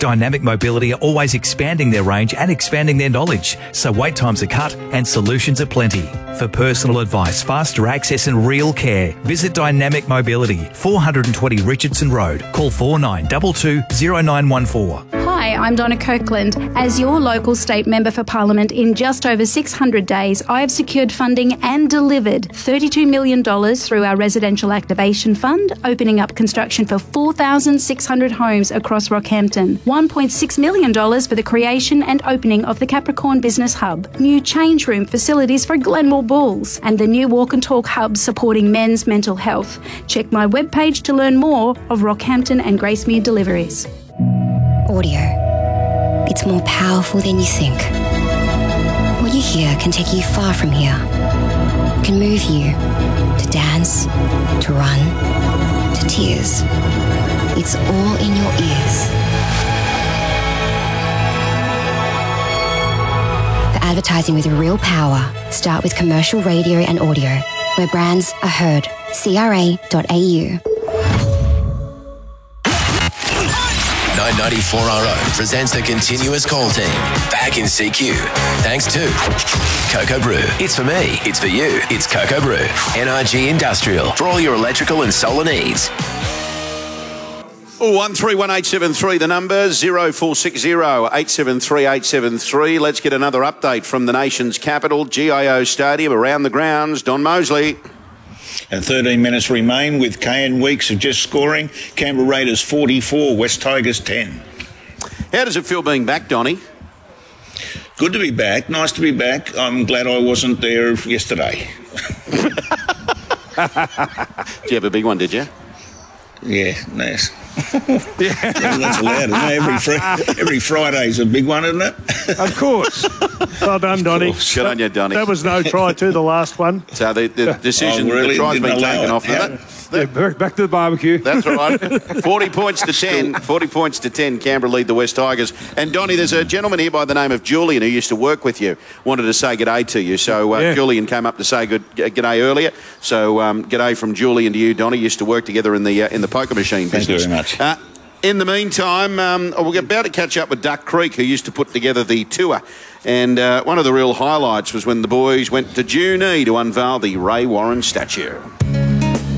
Dynamic Mobility are always expanding their range and expanding their knowledge, so wait times are cut and solutions are plenty. For personal advice, faster access and real care, visit Dynamic Mobility, 420 Richardson Road. Call 4922 0914. Hi, I'm Donna Kirkland. As your local state member for Parliament, in just over 600 days, I have secured funding and delivered $32 million through our Residential Activation Fund, opening up construction for 4,600 homes across Rockhampton. $1.6 million for the creation and opening of the Capricorn Business Hub, new change room facilities for Glenmore Bulls, and the new Walk and Talk Hub supporting men's mental health. Check my webpage to learn more of Rockhampton and Gracemere deliveries. Audio. It's more powerful than you think. What you hear can take you far from here. It can move you to dance, to run, to tears. It's all in your ears. For advertising with real power, start with commercial radio and audio, where brands are heard. CRA.au. 994RO presents the continuous call team back in CQ. Thanks to Cocoa Brew. It's for me, it's for you, it's Cocoa Brew. NRG Industrial for all your electrical and solar needs. 131873, the number 0460 873 873. Let's get another update from the nation's capital, GIO Stadium, around the grounds. Don Mosley. And 13 minutes remain with KN Weeks of just scoring. Canberra Raiders 44, West Tigers 10. How does it feel being back, Donny? Good to be back. Nice to be back. I'm glad I wasn't there yesterday. Did you have a big one, did you? Yeah, nice. That's allowed, isn't it? Every Friday's a big one, isn't it? Of course. Well done, Donny. Good on you, Donny. That was no try to the last one. So the decision, the try's been taken off of it. Yeah, back to the barbecue. That's right. 40 points to 10. 40 points to 10. Canberra lead the West Tigers. And Donny, there's a gentleman here by the name of Julian who used to work with you. Wanted to say g'day to you. So Julian came up to say g'day earlier. So g'day from Julian to you, Donny. Used to work together in the poker machine business. Thank you very much. In the meantime, we're about to catch up with Duck Creek, who used to put together the tour. And one of the real highlights was when the boys went to Junee to unveil the Ray Warren statue.